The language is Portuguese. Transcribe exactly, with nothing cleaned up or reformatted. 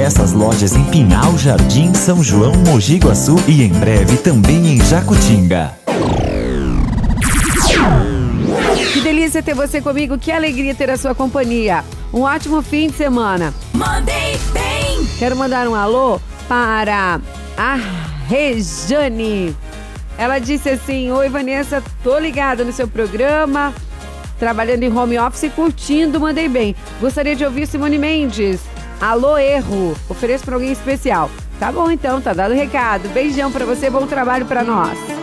diversas lojas em Pinhal, Jardim, São João, Mogi Guaçu e em breve também em Jacutinga. Que delícia ter você comigo, que alegria ter a sua companhia. Um ótimo fim de semana. Mandei bem! Quero mandar um alô para a Rejane. Ela disse assim: oi Vanessa, tô ligada no seu programa, trabalhando em home office, curtindo, mandei bem. Gostaria de ouvir Simone Mendes. Alô, erro. Ofereço para alguém especial. Tá bom então, tá dado o recado. Beijão pra você, bom trabalho pra nós.